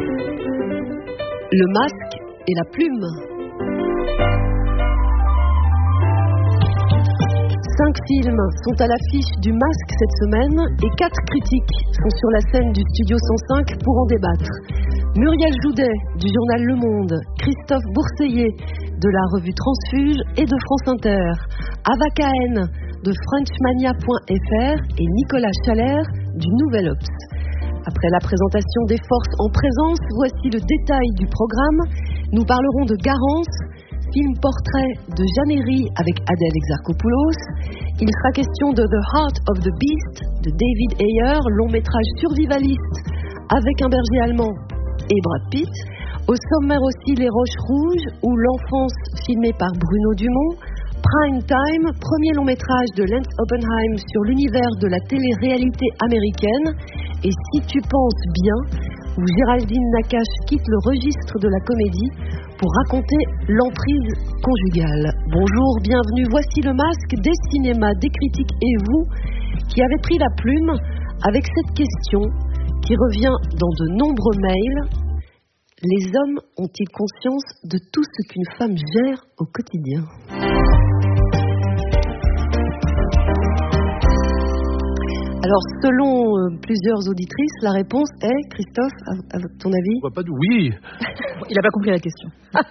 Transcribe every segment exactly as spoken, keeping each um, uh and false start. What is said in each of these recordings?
Le masque et la plume. Cinq films sont à l'affiche du Masque cette semaine et quatre critiques sont sur la scène du Studio cent cinq pour en débattre. Muriel Joudet du journal Le Monde, Christophe Bourseiller de la revue Transfuge et de France Inter, Ava Cahen de Frenchmania point F R et Nicolas Chalère du Nouvel Obs. Après la présentation des forces en présence, voici le détail du programme. Nous parlerons de Garance, film portrait de Jeanne Herry avec Adèle Exarchopoulos. Il sera question de The Heart of the Beast de David Ayer, long métrage survivaliste avec un berger allemand et Brad Pitt. Au sommaire aussi Les Roches Rouges ou L'Enfance filmée par Bruno Dumont. Prime Time, premier long métrage de Lance Oppenheim sur l'univers de la télé-réalité américaine. Et Si tu penses bien, où Géraldine Nakache quitte le registre de la comédie pour raconter l'emprise conjugale. Bonjour, bienvenue, voici le Masque des cinémas, des critiques et vous qui avez pris la plume avec cette question qui revient dans de nombreux mails. Les hommes ont-ils conscience de tout ce qu'une femme gère au quotidien ? Alors, selon euh, plusieurs auditrices, la réponse est, Christophe, à, à ton avis ? On va pas de oui. Il n'a pas compris la question.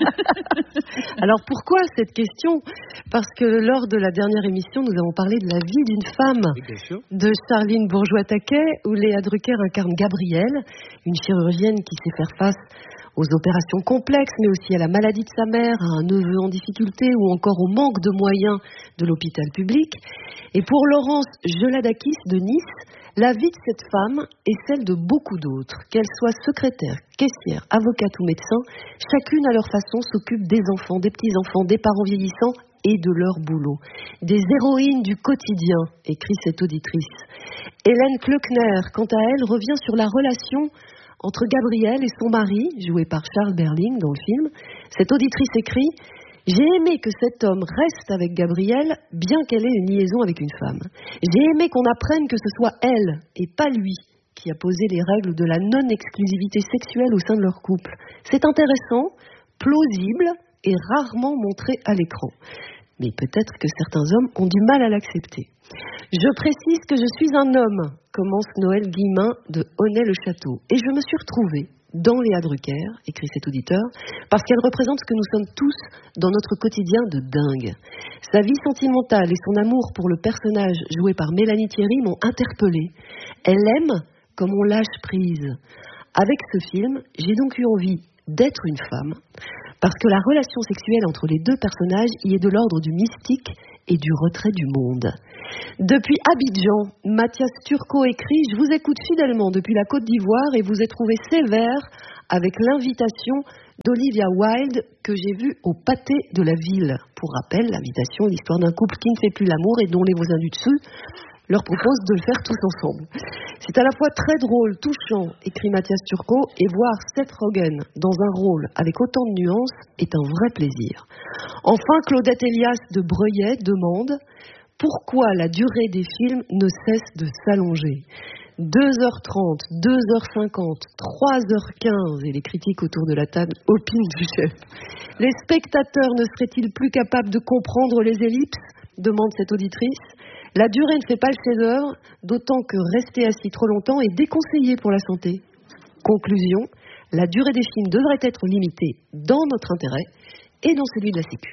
Alors, pourquoi cette question ? Parce que lors de la dernière émission, nous avons parlé de la vie d'une femme, Oui, bien sûr. de Charline Bourgeois-Taquet, où Léa Drucker incarne Gabrielle, une chirurgienne qui sait faire face aux opérations complexes, mais aussi à la maladie de sa mère, à un neveu en difficulté ou encore au manque de moyens de l'hôpital public. Et pour Laurence Joladakis de Nice, la vie de cette femme est celle de beaucoup d'autres. Qu'elles soient secrétaires, caissières, avocates ou médecins, chacune à leur façon s'occupe des enfants, des petits-enfants, des parents vieillissants et de leur boulot. Des héroïnes du quotidien, écrit cette auditrice. Hélène Kleukner, quant à elle, revient sur la relation entre Gabrielle et son mari, joué par Charles Berling dans le film. Cette auditrice écrit « J'ai aimé que cet homme reste avec Gabrielle, bien qu'elle ait une liaison avec une femme. J'ai aimé qu'on apprenne que ce soit elle, et pas lui, qui a posé les règles de la non-exclusivité sexuelle au sein de leur couple. C'est intéressant, plausible et rarement montré à l'écran. Mais peut-être que certains hommes ont du mal à l'accepter. Je précise que je suis un homme, commence Noël Guillemin de Honnay-le-Château. Et je me suis retrouvée dans Léa Drucker, écrit cet auditeur, parce qu'elle représente ce que nous sommes tous dans notre quotidien de dingue. Sa vie sentimentale et son amour pour le personnage joué par Mélanie Thierry m'ont interpellée. Elle aime comme on lâche prise. Avec ce film, j'ai donc eu envie d'être une femme, parce que la relation sexuelle entre les deux personnages y est de l'ordre du mystique et du retrait du monde. Depuis Abidjan, Mathias Turcot écrit « Je vous écoute fidèlement depuis la Côte d'Ivoire et vous ai trouvé sévère avec l'invitation d'Olivia Wilde que j'ai vue au pâté de la ville. » Pour rappel, l'invitation est l'histoire d'un couple qui ne fait plus l'amour et dont les voisins du dessus leur proposent de le faire tous ensemble. C'est à la fois très drôle, touchant, écrit Mathias Turcot, et voir Seth Rogen dans un rôle avec autant de nuances est un vrai plaisir. Enfin, Claudette Elias de Breuillet demande « Pourquoi la durée des films ne cesse de s'allonger ? deux heures trente, deux heures cinquante, trois heures quinze, et les critiques autour de la table opinent du chef. Les spectateurs ne seraient-ils plus capables de comprendre les ellipses ? Demande cette auditrice. La durée ne fait pas le chef-d'œuvre, d'autant que rester assis trop longtemps est déconseillé pour la santé. Conclusion, la durée des films devrait être limitée dans notre intérêt et dans celui de la Sécu.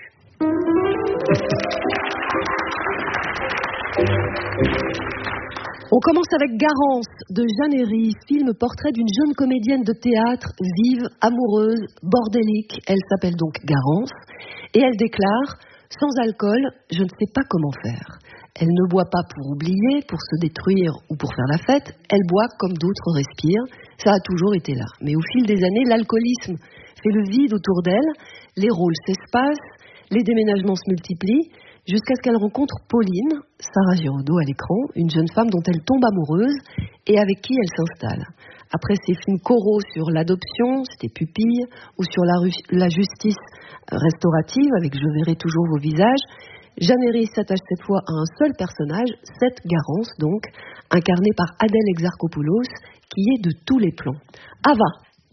On commence avec Garance de Jeanne Herry, film portrait d'une jeune comédienne de théâtre, vive, amoureuse, bordélique. Elle s'appelle donc Garance et elle déclare « Sans alcool, je ne sais pas comment faire ». Elle ne boit pas pour oublier, pour se détruire ou pour faire la fête. Elle boit comme d'autres respirent. Ça a toujours été là. Mais au fil des années, l'alcoolisme fait le vide autour d'elle. Les rôles s'espacent, les déménagements se multiplient, jusqu'à ce qu'elle rencontre Pauline, Sarah Giraudot à l'écran, une jeune femme dont elle tombe amoureuse et avec qui elle s'installe. Après ses films choraux sur l'adoption, c'était Pupille, ou sur la, ru- la justice restaurative avec Je verrai toujours vos visages, Jeanne Herry s'attache cette fois à un seul personnage, Seth Garance donc, incarné par Adèle Exarchopoulos, qui est de tous les plans. Ava,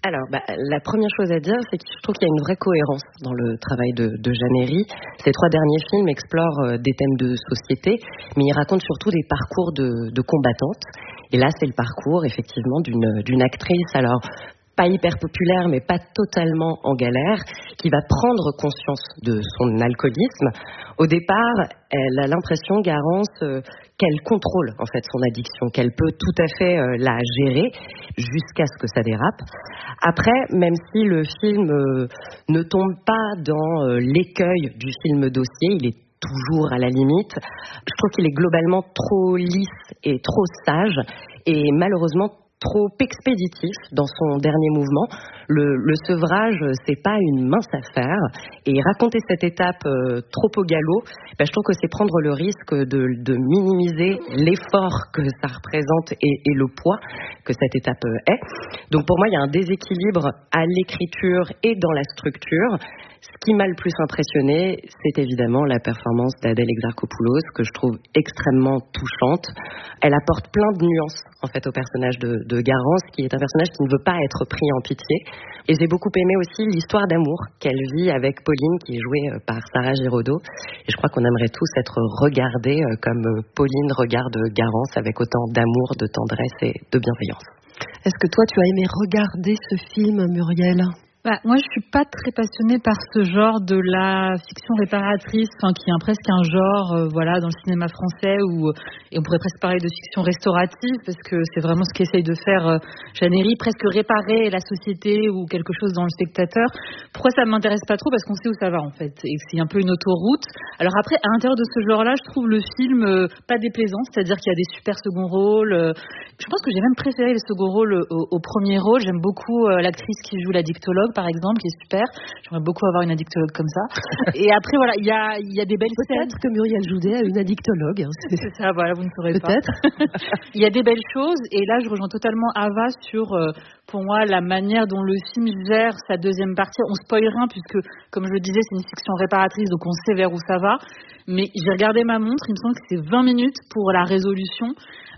Alors, bah, la première chose à dire, c'est que je trouve qu'il y a une vraie cohérence dans le travail de, de Jeanne Herry. Ces trois derniers films explorent euh, des thèmes de société, mais ils racontent surtout des parcours de, de combattantes. Et là, c'est le parcours, effectivement, d'une, d'une actrice, alors pas hyper populaire, mais pas totalement en galère, qui va prendre conscience de son alcoolisme. Au départ, elle a l'impression, Garance, euh, qu'elle contrôle en fait son addiction, qu'elle peut tout à fait euh, la gérer jusqu'à ce que ça dérape. Après, même si le film euh, ne tombe pas dans euh, l'écueil du film dossier, il est toujours à la limite, je trouve qu'il est globalement trop lisse et trop sage, et malheureusement trop expéditif dans son dernier mouvement. Le, le sevrage, c'est pas une mince affaire. Et raconter cette étape euh, trop au galop, ben, je trouve que c'est prendre le risque de, de minimiser l'effort que ça représente et, et le poids que cette étape est. Donc pour moi, il y a un déséquilibre à l'écriture et dans la structure. Ce qui m'a le plus impressionné, c'est évidemment la performance d'Adèle Exarchopoulos, que je trouve extrêmement touchante. Elle apporte plein de nuances en fait au personnage de, de Garance, qui est un personnage qui ne veut pas être pris en pitié. Et j'ai beaucoup aimé aussi l'histoire d'amour qu'elle vit avec Pauline, qui est jouée par Sarah Giraudot. Et je crois qu'on aimerait tous être regardés comme Pauline regarde Garance, avec autant d'amour, de tendresse et de bienveillance. Est-ce que toi, tu as aimé regarder ce film, Muriel ? Bah, moi, je suis pas très passionnée par ce genre de la fiction réparatrice, enfin, qui est presque un genre, euh, voilà, dans le cinéma français, où, et on pourrait presque parler de fiction restaurative, parce que c'est vraiment ce qu'essaye de faire euh, Jeanne Herry, presque réparer la société ou quelque chose dans le spectateur. Pourquoi ça m'intéresse pas trop ? Parce qu'on sait où ça va, en fait, et que c'est un peu une autoroute. Alors après, à l'intérieur de ce genre-là, je trouve le film euh, pas déplaisant, c'est-à-dire qu'il y a des super seconds rôles. Euh, je pense que j'ai même préféré les seconds rôles au, au premier rôle. J'aime beaucoup euh, l'actrice qui joue la dictologue, par exemple, qui est super. J'aimerais beaucoup avoir une addictologue comme ça. Et après, voilà, il y a, y a des belles Peut-être scènes. que Muriel Joudet a une addictologue. Hein, c'est... c'est ça, voilà, vous ne saurez Peut-être. pas. Il y a des belles choses. Et là, je rejoins totalement Ava sur, euh, pour moi, la manière dont le film gère sa deuxième partie. On spoil rien, puisque, comme je le disais, c'est une fiction réparatrice, donc on sait vers où ça va. Mais j'ai regardé ma montre, il me semble que c'est vingt minutes pour la résolution.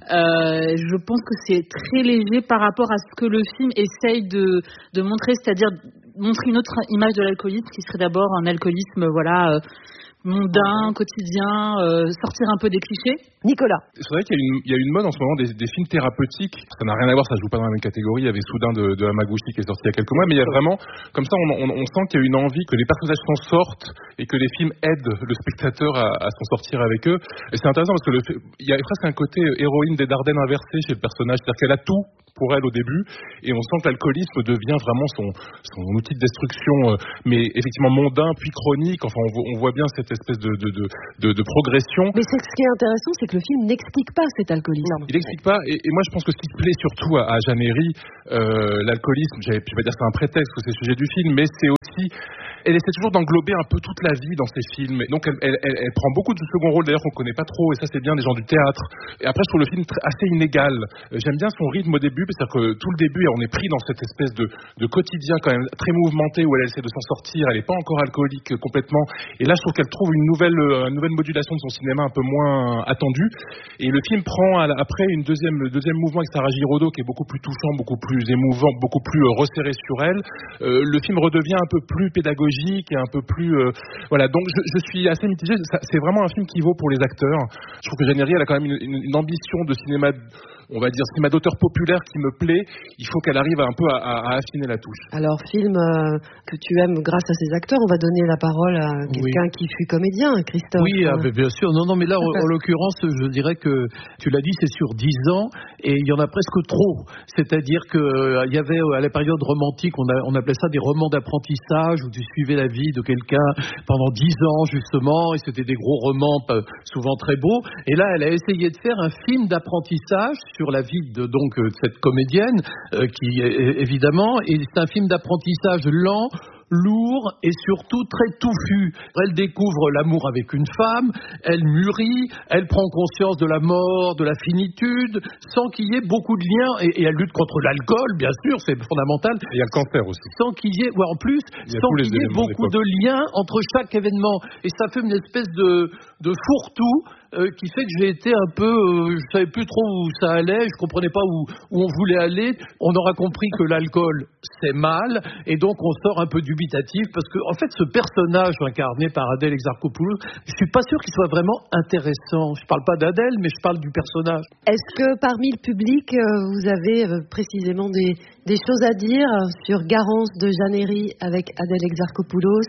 Euh, je pense que c'est très léger par rapport à ce que le film essaye de, de montrer, c'est-à-dire montrer une autre image de l'alcoolisme qui serait d'abord un alcoolisme, voilà, euh, mondain, quotidien, euh, sortir un peu des clichés. Nicolas. C'est vrai qu'il y a une, il y a une mode en ce moment des, des films thérapeutiques. Ça n'a rien à voir, ça joue pas dans la même catégorie. Il y avait Soudain de, de Hamaguchi qui est sorti il y a quelques mois, mais il y a vraiment, comme ça, on, on, on sent qu'il y a une envie que les personnages s'en sortent et que les films aident le spectateur à, à s'en sortir avec eux. Et c'est intéressant parce que le, il y a presque un côté héroïne des Dardennes inversé chez le personnage, c'est-à-dire qu'elle a tout pour elle au début, et on sent que l'alcoolisme devient vraiment son, son outil de destruction, euh, mais effectivement mondain puis chronique. Enfin, on, on voit bien cette espèce de, de, de, de, de progression. Mais c'est, ce qui est intéressant, c'est que le film n'explique pas cet alcoolisme. Il n'explique pas, et, et moi je pense que ce qui plaît surtout à, à Jeanne Herry, euh, l'alcoolisme, je vais pas dire que c'est un prétexte, que c'est le sujet du film, mais c'est aussi, elle essaie toujours d'englober un peu toute la vie dans ses films. Et donc elle, elle, elle, elle prend beaucoup de second rôle d'ailleurs qu'on connaît pas trop, et ça c'est bien des gens du théâtre. Et après je trouve le film très, assez inégal. Euh, j'aime bien son rythme au début, c'est-à-dire que tout le début on est pris dans cette espèce de, de quotidien quand même très mouvementé où elle essaie de s'en sortir, elle n'est pas encore alcoolique euh, complètement. Et là je trouve qu'elle trouve une nouvelle, euh, une nouvelle modulation de son cinéma un peu moins attendue. Et le film prend à, après une deuxième, deuxième mouvement avec Sarah Giraudot qui est beaucoup plus touchant, beaucoup plus émouvant, beaucoup plus euh, resserré sur elle. Euh, le film redevient un peu plus pédagogique et un peu plus euh, voilà, donc je, je suis assez mitigé. Ça, c'est vraiment un film qui vaut pour les acteurs. Je trouve que Jeanne Herry, elle a quand même une, une, une ambition de cinéma, on va dire cinéma d'auteur populaire qui me plaît. Il faut qu'elle arrive un peu à, à, à affiner la touche. Alors, film euh, que tu aimes grâce à ces acteurs, on va donner la parole à quelqu'un oui. qui fut comédien, Christophe. Oui, ah, bien sûr. Non, non, mais là, en, en l'occurrence, je dirais que, tu l'as dit, c'est sur dix ans, et il y en a presque trop. C'est-à-dire que euh, il y avait, à la période romantique, on, a, on appelait ça des romans d'apprentissage, où tu suivais la vie de quelqu'un pendant dix ans, justement, et c'était des gros romans, souvent très beaux. Et là, elle a essayé de faire un film d'apprentissage sur la vie de donc cette comédienne, euh, qui évidemment, et c'est un film d'apprentissage lent, lourd et surtout très touffu. Elle découvre l'amour avec une femme, elle mûrit, elle prend conscience de la mort, de la finitude, sans qu'il y ait beaucoup de liens, et, et elle lutte contre l'alcool, bien sûr, c'est fondamental. Et il y a le cancer aussi. Sans qu'il y ait, ouais, en plus, sans qu'il y ait beaucoup de liens entre chaque événement. Et ça fait une espèce de, de fourre-tout euh, qui fait que j'ai été un peu, euh, je savais plus trop où ça allait, je comprenais pas où, où on voulait aller. On aura compris que l'alcool c'est mal, et donc on sort un peu dubitatif parce que en fait ce personnage incarné par Adèle Exarchopoulos, je suis pas sûr qu'il soit vraiment intéressant. Je parle pas d'Adèle, mais je parle du personnage. Est-ce que parmi le public, euh, vous avez euh, précisément des, des choses à dire sur Garance de Jeanne Herry avec Adèle Exarchopoulos?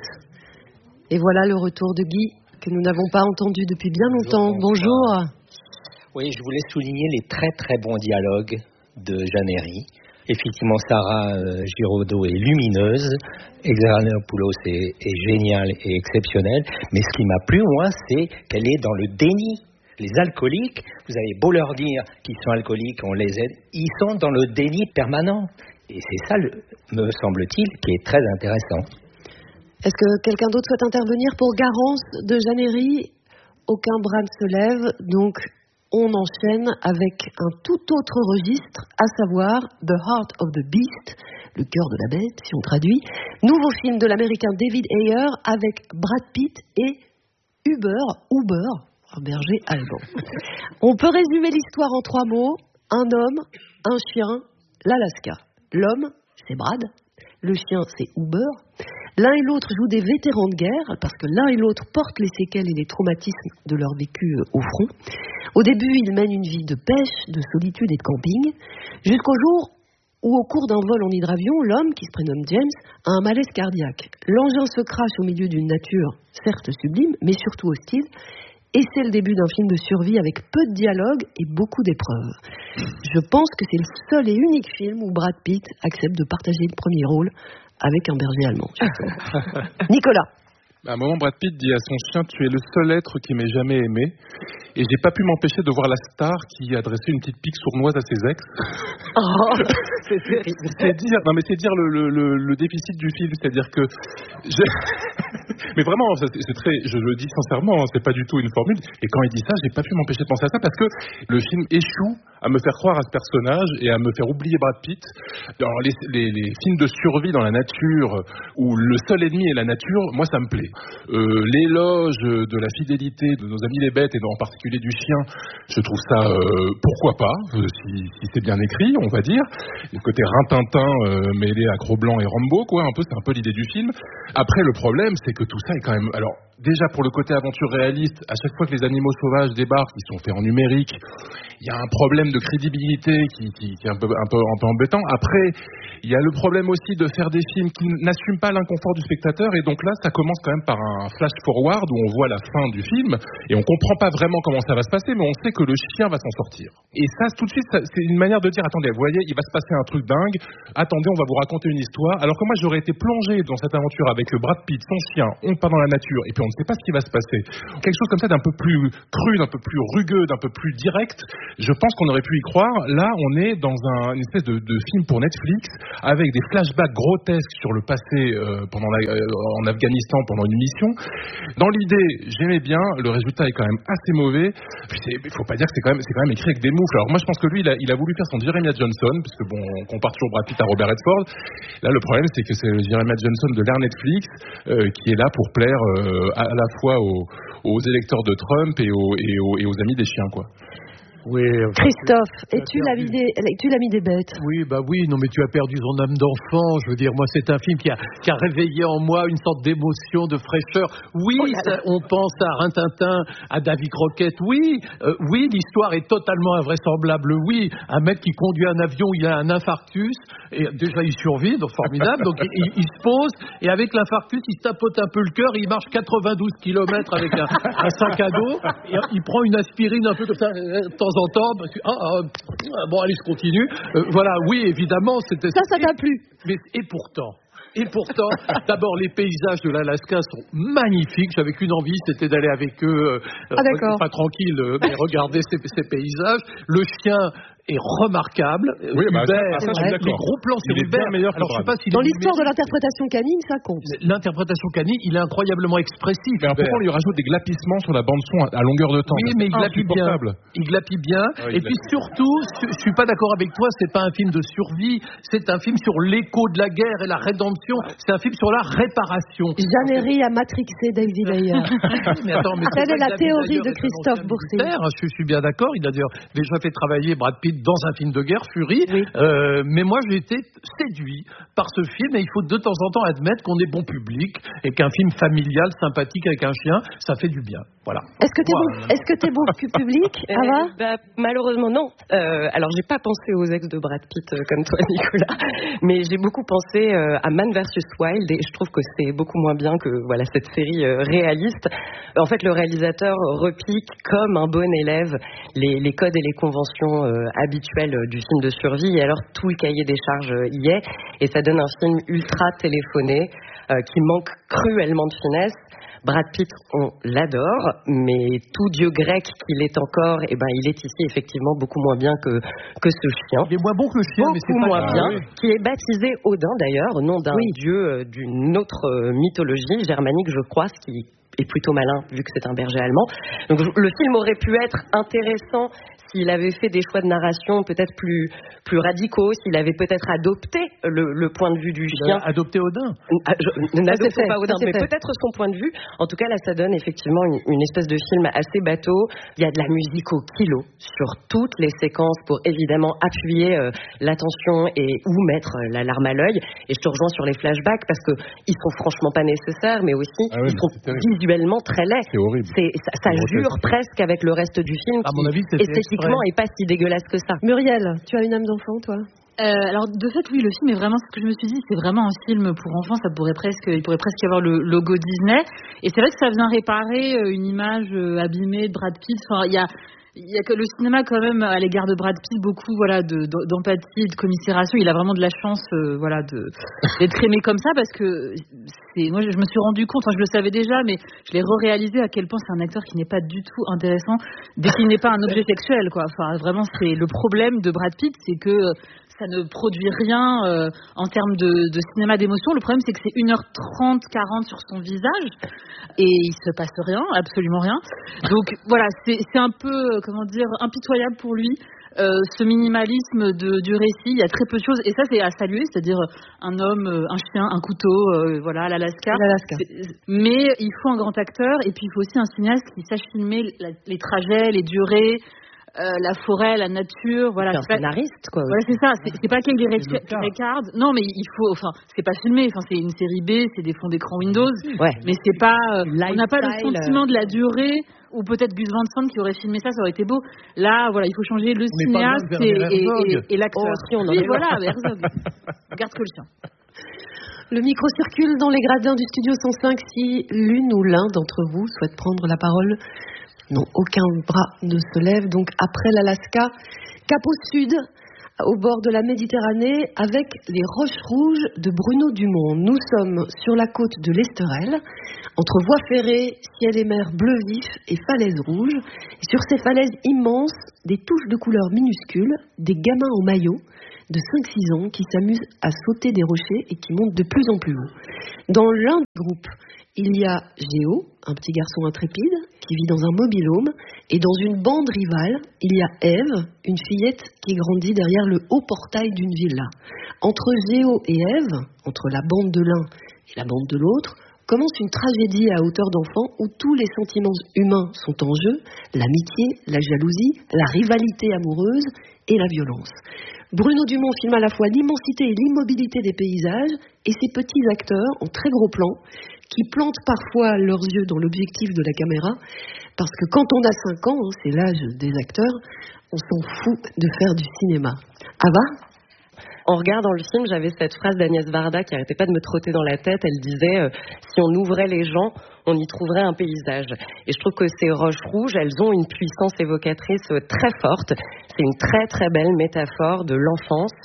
Et voilà le retour de Guy, que nous n'avons pas entendu depuis bien longtemps. Bonjour. Oui, je voulais souligner les très très bons dialogues de Jeanne Herry. Effectivement, Sarah euh, Giraudot est lumineuse, Exarchopoulos est, est géniale et exceptionnelle. Mais ce qui m'a plu, moi, c'est qu'elle est dans le déni. Les alcooliques, vous avez beau leur dire qu'ils sont alcooliques, on les aide, ils sont dans le déni permanent. Et c'est ça, le, me semble-t-il, qui est très intéressant. Est-ce que quelqu'un d'autre souhaite intervenir pour Garance de Jeanne Herry? Aucun bras ne se lève, donc on enchaîne avec un tout autre registre, à savoir The Heart of the Beast, le cœur de la bête, si on traduit. Nouveau film de l'américain David Ayer avec Brad Pitt et Uber, Uber, un berger allemand. On peut résumer l'histoire en trois mots. Un homme, un chien, l'Alaska. L'homme, c'est Brad. Le chien, c'est Uber. L'un et l'autre jouent des vétérans de guerre, parce que l'un et l'autre portent les séquelles et les traumatismes de leur vécu au front. Au début, ils mènent une vie de pêche, de solitude et de camping, jusqu'au jour où, au cours d'un vol en hydravion, l'homme, qui se prénomme James, a un malaise cardiaque. L'engin se crache au milieu d'une nature, certes sublime, mais surtout hostile, et c'est le début d'un film de survie avec peu de dialogue et beaucoup d'épreuves. Je pense que c'est le seul et unique film où Brad Pitt accepte de partager le premier rôle avec un berger allemand. Nicolas. À un moment, Brad Pitt dit à son chien « Tu es le seul être qui m'ait jamais aimé ». Et j'ai pas pu m'empêcher de voir la star qui adressait une petite pique sournoise à ses ex. Oh, c'est terrible. C'est dire, non mais c'est dire le, le, le, le déficit du film, c'est-à-dire que, je... mais vraiment, c'est, c'est très, je le dis sincèrement, hein, c'est pas du tout une formule. Et quand il dit ça, j'ai pas pu m'empêcher de penser à ça parce que le film échoue à me faire croire à ce personnage et à me faire oublier Brad Pitt. Alors les, les, les films de survie dans la nature où le seul ennemi est la nature, moi ça me plaît. Euh, l'éloge de la fidélité de nos amis les bêtes et en particulier du chien, je trouve ça euh, pourquoi pas, euh, si, si c'est bien écrit, on va dire. Le côté rintintin euh, mêlé à Cro-Blanc et Rambo, quoi, un peu, c'est un peu l'idée du film. Après, le problème, c'est que tout ça est quand même, alors déjà pour le côté aventure réaliste, à chaque fois que les animaux sauvages débarquent, ils sont faits en numérique. Il y a un problème de crédibilité qui, qui, qui est un peu, un peu, un peu embêtant. Après, il y a le problème aussi de faire des films qui n'assument pas l'inconfort du spectateur, et donc là, ça commence quand même par un flash forward où on voit la fin du film et on comprend pas vraiment comment ça va se passer, mais on sait que le chien va s'en sortir. Et ça, tout de suite, ça, c'est une manière de dire attendez, vous voyez, il va se passer un truc dingue. Attendez, on va vous raconter une histoire. Alors que moi, j'aurais été plongé dans cette aventure avec le Brad Pitt, son chien, on part dans la nature et puis on ne sait pas ce qui va se passer. Quelque chose comme ça d'un peu plus cru, d'un peu plus rugueux, d'un peu plus direct. Je pense qu'on aurait pu y croire. Là, on est dans un, une espèce de, de film pour Netflix avec des flashbacks grotesques sur le passé euh, pendant la, euh, en Afghanistan pendant une mission. Dans l'idée, j'aimais bien. Le résultat est quand même assez mauvais. Il ne faut pas dire que c'est quand même, c'est quand même écrit avec des moufles. Alors moi, je pense que lui, il a, il a voulu faire son Jeremiah Johnson, parce que bon, on compare toujours Brad Pitt à Robert Redford. Là, le problème, c'est que c'est le Jeremiah Johnson de l'ère Netflix euh, qui est là pour plaire euh, à, à la fois aux, aux électeurs de Trump et aux, et aux, et aux amis des chiens, quoi. Oui, enfin, Christophe, es-tu l'ami des, es-tu l'ami des bêtes? Oui, bah oui, non mais tu as perdu ton âme d'enfant, je veux dire, moi c'est un film qui a, qui a réveillé en moi une sorte d'émotion, de fraîcheur. Oui, oh ça, on pense à Rintintin, à Davy Crockett, oui, euh, oui, l'histoire est totalement invraisemblable, oui, un mec qui conduit un avion, il a un infarctus, et déjà il survit, donc formidable, donc il, il se pose, et avec l'infarctus, il tapote un peu le cœur, il marche quatre-vingt-douze kilomètres avec un, un sac à dos, et il prend une aspirine un peu comme ça, de temps en temps, parce que, ah, ah, bon, allez, je continue. Euh, voilà, oui, évidemment, c'était... Ça, ça t'a plu. Mais, et pourtant... Et pourtant, d'abord, les paysages de l'Alaska sont magnifiques. J'avais qu'une envie, c'était d'aller avec eux, euh, ah, d'accord. pas tranquille, euh, mais regarder ces, ces paysages. Le chien est remarquable. Oui, bah, Hubert, ça, ça, je suis d'accord. les gros plans sur Il est Hubert. bien meilleur que Alors, je sais pas s'il Dans est l'histoire de numérique. l'interprétation canine, ça compte. L'interprétation canine, il est incroyablement expressif. Mais alors, pourquoi on lui rajoute des glapissements sur la bande-son à, à longueur de temps? Oui, mais il glapit bien. Il glapit bien. Ah, et puis surtout, je suis pas d'accord avec toi, c'est pas un film de survie, c'est un film sur l'écho de la guerre et la rédemption. C'est un film sur la réparation. Jeanne Herry a matrixé David Ayer. mais attends, mais Telle est la David théorie Ayer de est un Christophe ancien Boursier. militaire, Je, je suis bien d'accord. Il a d'ailleurs déjà fait travailler Brad Pitt dans un film de guerre, Fury. Oui. Euh, mais moi, j'ai été séduit par ce film et il faut de temps en temps admettre qu'on est bon public et qu'un film familial, sympathique avec un chien, ça fait du bien. Voilà. Est-ce que t'es Wow. bon, est-ce que t'es bon public, Ava? Euh, bah, malheureusement non. Euh, alors j'ai pas pensé aux ex de Brad Pitt euh, comme toi Nicolas, mais j'ai beaucoup pensé euh, à Man versus Wild et je trouve que c'est beaucoup moins bien que voilà cette série euh, réaliste. En fait le réalisateur repique comme un bon élève les, les codes et les conventions euh, habituelles euh, du film de survie et alors tout le cahier des charges euh, y est et ça donne un film ultra téléphoné euh, qui manque cruellement de finesse. Brad Pitt, on l'adore, mais tout dieu grec qu'il est encore, eh ben, il est ici effectivement beaucoup moins bien que, que ce chien. Il est moins bon que le chien, beaucoup mais c'est pas moins grave. bien, Ah, oui. qui est baptisé Odin d'ailleurs, nom d'un Oui. dieu euh, d'une autre euh, mythologie germanique, je crois, ce qui est plutôt malin vu que c'est un berger allemand. Donc le film aurait pu être intéressant s'il avait fait des choix de narration peut-être plus, plus radicaux, s'il avait peut-être adopté le, le point de vue du Il chien. a adopté Odin. Ah, je- N'adoptons fait, pas Odin, ça, c'est mais fait. peut-être son point de vue. En tout cas, là, ça donne effectivement une, une espèce de film assez bateau. Il y a de la musique au kilo sur toutes les séquences pour évidemment appuyer euh, l'attention et ou mettre euh, la larme à l'œil. Et je te rejoins sur les flashbacks parce que ils sont franchement pas nécessaires, mais aussi Ah oui, ils mais sont c'est terrible. visuellement très laids. C'est horrible. C'est, ça, ça C'est jure grotesque. presque avec le reste du film À qui, mon avis, c'était esthétiquement, exprès. est pas si dégueulasse que ça. Muriel, tu as une âme d'enfant, toi? Euh, alors de fait oui, le film est vraiment ce que je me suis dit, c'est vraiment un film pour enfants, ça pourrait presque, il pourrait presque y avoir le logo Disney. Et c'est vrai que ça vient réparer euh, une image euh, abîmée de Brad Pitt. Enfin, il y a il y a que le cinéma quand même à l'égard de Brad Pitt beaucoup voilà de, de- d'empathie, de commisération. Il a vraiment de la chance euh, voilà de d'être aimé comme ça parce que c'est moi je, je me suis rendu compte, enfin je le savais déjà, mais je l'ai re-réalisé à quel point c'est un acteur qui n'est pas du tout intéressant dès qu'il n'est pas un objet sexuel quoi. Enfin vraiment c'est le problème de Brad Pitt, c'est que euh, ça ne produit rien euh, en termes de, de cinéma d'émotion. Le problème, c'est que c'est une heure trente, quarante sur son visage et il se passe rien, absolument rien. Donc voilà, c'est, c'est un peu, euh, comment dire, impitoyable pour lui. Euh, ce minimalisme de, du récit, il y a très peu de choses et ça c'est à saluer, c'est-à-dire un homme, euh, un chien, un couteau, euh, voilà, à l'Alaska. L'Alaska. C'est- Mais il faut un grand acteur et puis il faut aussi un cinéaste qui sache filmer la- les trajets, les durées, euh, la forêt, la nature, voilà. C'est un C'est pas- scénariste, quoi. voilà, c'est ça. C'est, c'est pas qu'il y ait des C'est le cas. recards. Non, mais il faut. Enfin, c'est pas filmé. Enfin, c'est une série B, c'est des fonds d'écran Windows. Ouais. Mais c'est pas. euh, on n'a pas le Lifestyle, sentiment de la durée. Ou peut-être Gus Van Sant qui aurait filmé ça, ça aurait été beau. Là, voilà, il faut changer le On n'est pas loin cinéaste de et, Werner et, Herzog. et, et l'acteur. Oh, si, on en oui, est voilà, Herzog. Garde que le chien. Le micro circule dans les gradins du studio cent cinq si l'une ou l'un d'entre vous souhaite prendre la parole. Non, aucun bras ne se lève. Donc après l'Alaska, cap au sud, au bord de la Méditerranée, avec les Roches Rouges de Bruno Dumont. Nous sommes sur la côte de l'Esterel, entre voies ferrées, ciel et mer bleu vif et falaises rouges. Et sur ces falaises immenses, des touches de couleurs minuscules, des gamins en maillot de cinq six ans qui s'amusent à sauter des rochers et qui montent de plus en plus haut. Dans l'un des groupes, il y a Géo, un petit garçon intrépide qui vit dans un mobil-home, et dans une bande rivale, il y a Ève, une fillette qui grandit derrière le haut portail d'une villa. Entre Géo et Ève, entre la bande de l'un et la bande de l'autre, commence une tragédie à hauteur d'enfant où tous les sentiments humains sont en jeu, l'amitié, la jalousie, la rivalité amoureuse et la violence. Bruno Dumont filme à la fois l'immensité et l'immobilité des paysages et ces petits acteurs en très gros plan qui plantent parfois leurs yeux dans l'objectif de la caméra parce que quand on a cinq ans, hein, c'est l'âge des acteurs, on s'en fout de faire du cinéma. Ava ? En regardant le film, j'avais cette phrase d'Agnès Varda qui arrêtait pas de me trotter dans la tête. Elle disait euh, si on ouvrait les gens, on y trouverait un paysage. Et je trouve que ces roches rouges, elles ont une puissance évocatrice euh, très forte. C'est une très très belle métaphore de l'enfance,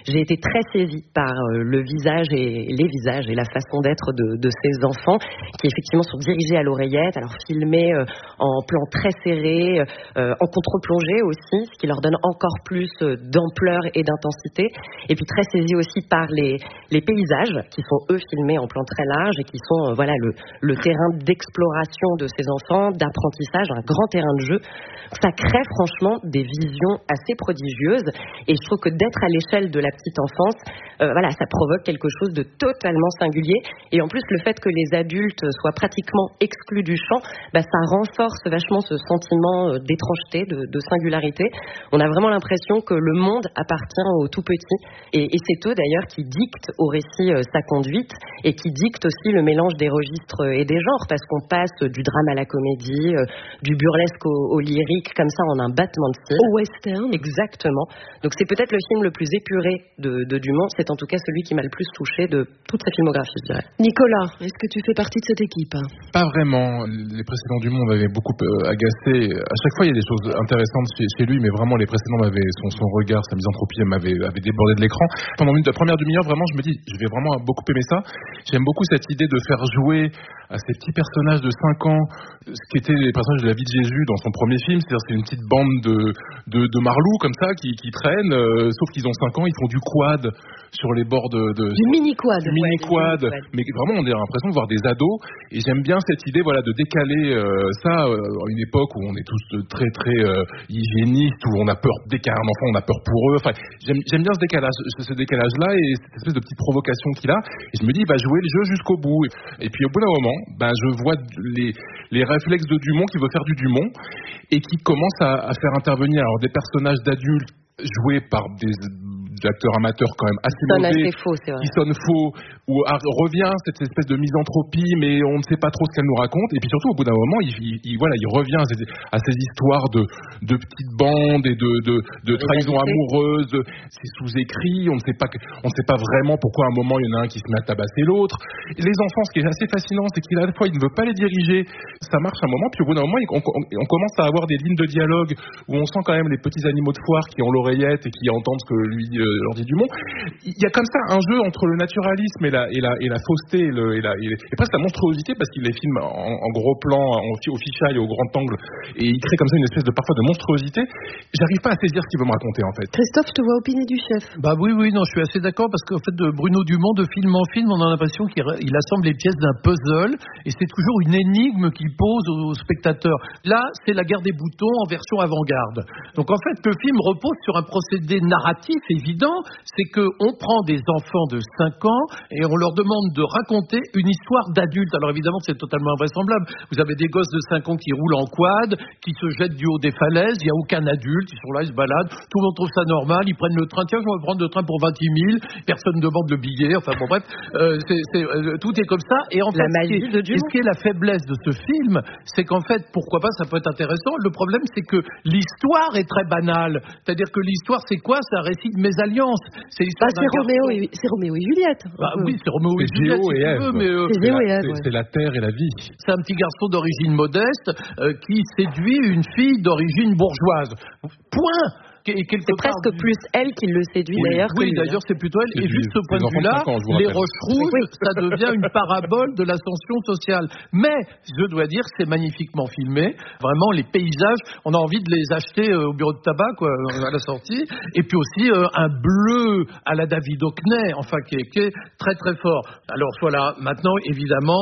j'ai été très saisie par euh, le visage et les visages et la façon d'être de, de ces enfants qui effectivement sont dirigés à l'oreillette, alors filmés euh, en plan très serré, euh, en contre-plongée aussi, ce qui leur donne encore plus euh, d'ampleur et d'intensité. Et puis très saisie aussi par les, les paysages qui sont eux filmés en plan très large et qui sont euh, voilà le, le terrain d'exploration de ces enfants, d'apprentissage, un grand terrain de jeu. Ça crée franchement des visions assez prodigieuses et je trouve que d'être à l'échelle de la petite enfance, euh, voilà, ça provoque quelque chose de totalement singulier et en plus le fait que les adultes soient pratiquement exclus du champ, bah, ça renforce vachement ce sentiment d'étrangeté, de, de singularité. On a vraiment l'impression que le monde appartient aux tout petits et, et c'est eux d'ailleurs qui dictent au récit euh, sa conduite et qui dictent aussi le mélange des registres et des genres parce qu'on passe du drame à la comédie, euh, du burlesque au, au lyrique comme ça en un battement de cils. Au western. Exactement. Donc c'est peut-être le film le plus épuré de, de Dumont, c'est en tout cas celui qui m'a le plus touché de toute sa filmographie, je dirais. Nicolas, est-ce que tu fais partie de cette équipe? Pas vraiment. Les précédents Dumont m'avaient beaucoup euh, agacé. À chaque fois, il y a des choses intéressantes chez, chez lui, mais vraiment, les précédents m'avaient, son, son regard, sa misanthropie m'avait avait débordé de l'écran. Pendant la première demi-heure, vraiment, je me dis, je vais vraiment beaucoup aimer ça. J'aime beaucoup cette idée de faire jouer à ces petits personnages de cinq ans, ce qui étaient les personnages de la vie de Jésus dans son premier film, c'est-à-dire c'est une petite bande de, de, de marlous comme ça qui, qui traînent, euh, sauf qu'ils ont cinq ans, ils font du quad sur les bords de... de du mini-quad. Du mini-quad, ouais, mais vraiment on a l'impression de voir des ados, et j'aime bien cette idée voilà, de décaler euh, ça euh, à une époque où on est tous très très euh, hygiénistes, où on a peur, dès qu'il y a un enfant on a peur pour eux, enfin j'aime, j'aime bien ce décalage, ce décalage-là et cette espèce de petite provocation qu'il a, et je me dis il va jouer le jeu jusqu'au bout, et puis au bout d'un moment, ben, je vois les, les réflexes de Dumont qui veut faire du Dumont et qui commence à, à faire intervenir alors, des personnages d'adultes joués par des, des acteurs amateurs quand même assez sonne mauvais, assez faux, c'est vrai. qui sonnent faux, où ah, revient cette espèce de misanthropie, mais on ne sait pas trop ce qu'elle nous raconte. Et puis surtout, au bout d'un moment, il, il, il, voilà, il revient à ces, à ces histoires de, de petites bandes et de, de, de trahison amoureuse. C'est sous-écrit, on ne sait pas, on ne sait pas vraiment pourquoi à un moment il y en a un qui se met à tabasser l'autre. Et les enfants, ce qui est assez fascinant, c'est qu'il à la fois il ne veut pas les diriger, ça marche un moment, puis au bout d'un moment, on, on, on commence à avoir des lignes de dialogue où on sent quand même les petits animaux de foire qui ont l'oreillette et qui entendent ce que lui euh, leur dit Dumont. Il y a comme ça un jeu entre le naturalisme et la, et la, et la fausseté et, le, et, la, et, et presque la monstruosité parce qu'il les filme en, en gros plan, en, au fisheye, au grand angle, et il crée comme ça une espèce de parfois de monstruosité. J'arrive pas à saisir ce qu'il veut me raconter en fait. Christophe, je te vois opiner du chef. Bah oui, oui, non, je suis assez d'accord parce qu'en fait, de Bruno Dumont, de film en film, on a l'impression qu'il il assemble les pièces d'un puzzle et c'est toujours une énigme qu'il pose aux, aux spectateurs. Là, c'est la guerre des boutons en version avant-garde. Donc en fait, le film repose sur un procédé narratif évident, c'est qu'on prend des enfants de cinq ans et on leur demande de raconter une histoire d'adulte. Alors évidemment, c'est totalement invraisemblable. Vous avez des gosses de cinq ans qui roulent en quad, qui se jettent du haut des falaises, il n'y a aucun adulte, ils sont là, ils se baladent, tout le monde trouve ça normal, ils prennent le train, tiens, je vais prendre le train pour vingt-huit mille, personne ne demande le billet, enfin bon bref, euh, c'est, c'est, euh, tout est comme ça. Et en la fait, magie ce qui, de Dumont. et ce qui est la faiblesse de ce film, c'est qu'en fait, pourquoi pas, ça peut être intéressant. Le problème, c'est que l'histoire est très banale. C'est-à-dire que l'histoire, c'est quoi? C'est un récit de mésalliance. C'est l'histoire bah, c'est, Roméo et, c'est Roméo et Juliette. Bah, oui, c'est Roméo et Juliette, si tu veux, mais euh, c'est, c'est, la, et Ève, c'est, ouais. c'est la terre et la vie. C'est un petit garçon d'origine modeste euh, qui séduit une fille d'origine bourgeoise. Point. Et c'est presque du... plus elle qui le séduit oui, d'ailleurs. Oui, que d'ailleurs, c'est plutôt elle. C'est et juste ce point de vue-là, ans, les Roches Rouges, oui. ça devient une parabole de l'ascension sociale. Mais, je dois dire, c'est magnifiquement filmé. Vraiment, les paysages, on a envie de les acheter au bureau de tabac, quoi, à la sortie. Et puis aussi, euh, un bleu à la David Hockney, enfin, qui est, qui est très, très fort. Alors, voilà. Maintenant, évidemment,